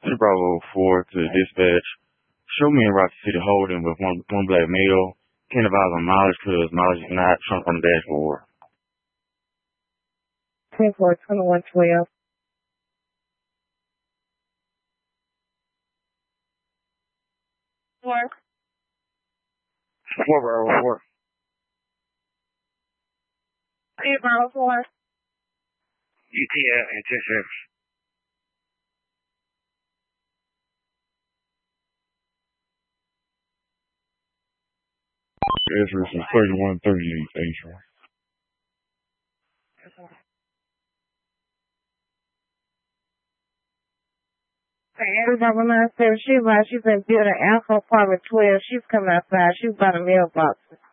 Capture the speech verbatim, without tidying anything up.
Bravo four to dispatch. Show me in Rocky City holding with one one black male. Can't advise on mileage because mileage is not sunk on the dashboard. twenty-four twenty-one twelve. Four. Four Bravo four. Eight Bravo four. U T F and ten service. Address is thirty-one thirty-eight Asia. Every number nine seven, she right, she's in building Alpha apartment twelve. She's coming outside. She's by the mailbox.